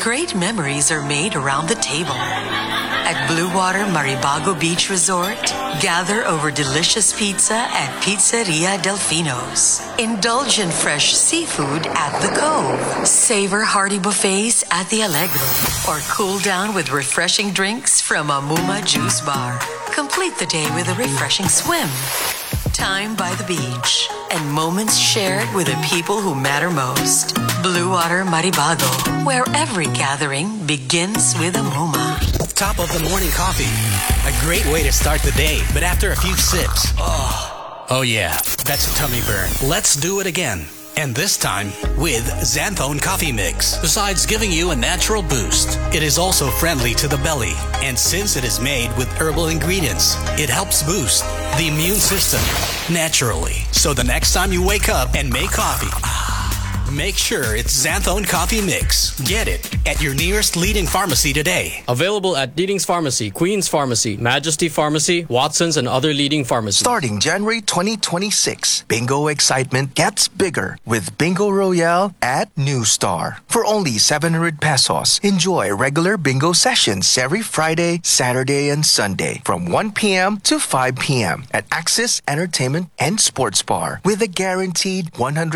great memories are made around the table. At Blue Water Maribago Beach Resort, gather over delicious pizza at Pizzeria Delfino's. Indulge in fresh seafood at the Cove. Savor hearty buffets at the Allegro. Or cool down with refreshing drinks from Amuma Juice Bar. Complete the day with a refreshing swim. Time by the beach. And moments shared with the people who matter most. Blue Water Maribago, where every gathering begins with Amuma. Top of the morning coffee. A great way to start the day, but after a few sips, oh yeah, that's a tummy burn. Let's do it again. And this time with Xanthone Coffee Mix. Besides giving you a natural boost, it is also friendly to the belly. And since it is made with herbal ingredients, it helps boost the immune system naturally. So the next time you wake up and make coffee, make sure it's Xanthone Coffee Mix. Get it at your nearest leading pharmacy today. Available at Leading's Pharmacy, Queen's Pharmacy, Majesty Pharmacy, Watson's, and other leading pharmacies. Starting January 2026, bingo excitement gets bigger with Bingo Royale at New Star. For only 700 pesos, enjoy regular bingo sessions every Friday, Saturday, and Sunday from 1 p.m. to 5 p.m. at Axis Entertainment and Sports Bar with a guaranteed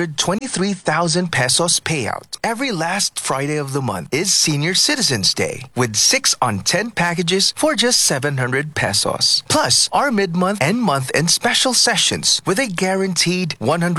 123,000 pesos payout. Every last Friday of the month is Senior Citizens Day with 6 on 10 packages for just 700 pesos. Plus, our mid-month and month-end special sessions with a guaranteed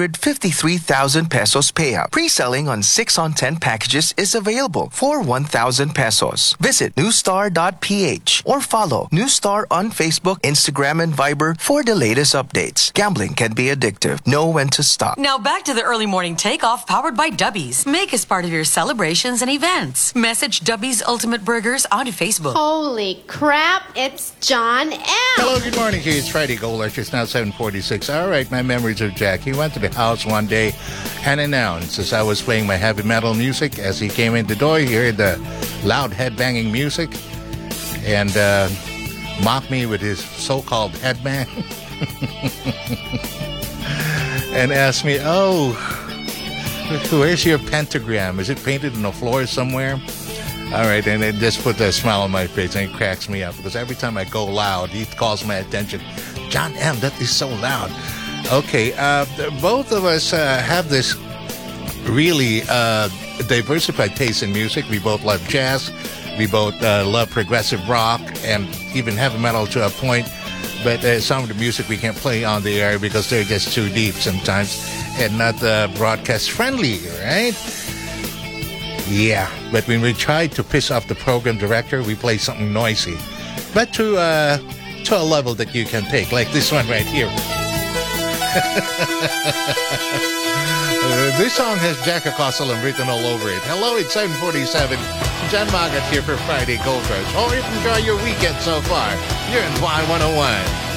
153,000 pesos payout. Pre-selling on 6 on 10 packages is available for 1,000 pesos. Visit newstar.ph or follow Newstar on Facebook, Instagram, and Viber for the latest updates. Gambling can be addictive. Know when to stop. Now back to the early morning takeoff powered by Dubbies. Make us part of your celebrations and events. Message Dubbies Ultimate Burgers onto Facebook. Holy crap, it's John M. Hello, good morning to you. It's Friday, Gold Rush. It's now 7:46. All right, my memories of Jack. He went to the house one day and announced as I was playing my heavy metal music. As he came in the door, he heard the loud headbanging music and mocked me with his so-called headbang and asked me, oh, where's your pentagram? Is it painted on the floor somewhere? All right, and it just put a smile on my face, and it cracks me up because every time I go loud, he calls my attention. John M., that is so loud. Okay, both of us have this really diversified taste in music. We both love jazz. We both love progressive rock and even heavy metal to a point. But some of the music we can't play on the air because they're just too deep sometimes and not broadcast friendly, right? Yeah, but when we try to piss off the program director, we play something noisy, but to a level that you can take, like this one right here. This song has Jack Acosta written all over it. Hello, it's 7:47. John Magat here for Friday Gold Rush. Oh, enjoy your weekend so far. You're in Y101.